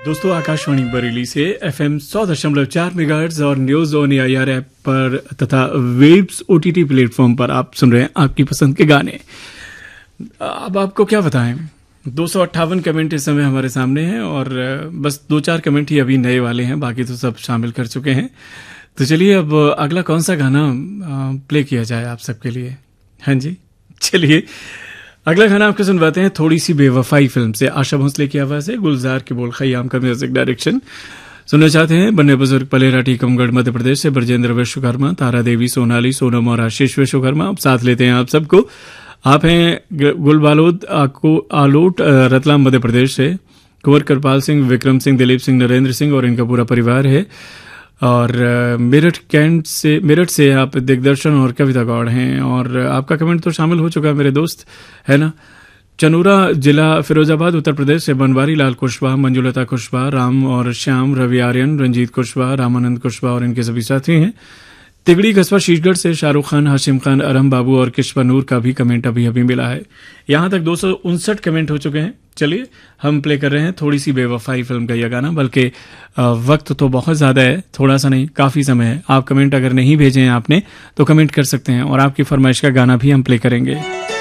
दोस्तों, आकाशवाणी बरेली से FM 100.4 megahertz और न्यूज ऑन AIR ऐप पर तथा वेब्स OTT प्लेटफॉर्म पर आप सुन रहे हैं आपकी पसंद के गाने। अब आपको क्या बताएं, 258 कमेंट इस समय हमारे सामने हैं और बस 2-4 कमेंट ही अभी नए वाले हैं, बाकी तो सब शामिल कर चुके हैं। तो चलिए अब अगला कौन सा गाना प्ले किया जाए आप सबके लिए। हाँ जी, चलिए अगला गाना आपको सुनवाते हैं थोड़ी सी बेवफाई फिल्म से। आशा भोसले की आवाज है, गुलजार की बोल, खयाम का म्यूजिक डायरेक्शन। सुनना चाहते हैं बन्ने बुजुर्ग पलेरा टीकमगढ़ मध्य प्रदेश से बरजेंद्र विश्वकर्मा, तारा देवी, सोनाली, सोनम और आशीष विश्वकर्मा। अब साथ लेते हैं आप सबको। आप हैं गुलबालोद आलोट रतलाम मध्य प्रदेश से, कुंवर कृपाल सिंह, विक्रम सिंह, दिलीप सिंह, नरेंद्र सिंह और इनका पूरा परिवार है। और मेरठ से आप दिग्दर्शन और कविता गौड़ हैं और आपका कमेंट तो शामिल हो चुका है मेरे दोस्त, है ना। चनूरा जिला फिरोजाबाद उत्तर प्रदेश से बनवारी लाल कुशवाहा, मंजुलता कुशवाहा, राम और श्याम, रवि आर्यन, रंजीत कुशवाहा, रामानंद कुशवाहा और इनके सभी साथी हैं। तिगड़ी कस्बा शीशगढ़ से शाहरुख खान, हाशिम खान, अरम बाबू और किशवा नूर का भी कमेंट अभी अभी मिला है। यहां तक 259 कमेंट हो चुके हैं। चलिए हम प्ले कर रहे हैं थोड़ी सी बेवफाई फिल्म का यह गाना, बल्कि वक्त तो बहुत ज्यादा है, थोड़ा सा नहीं काफी समय है। आप कमेंट अगर नहीं भेजे हैं आपने तो कमेंट कर सकते हैं और आपकी फरमाइश का गाना भी हम प्ले करेंगे।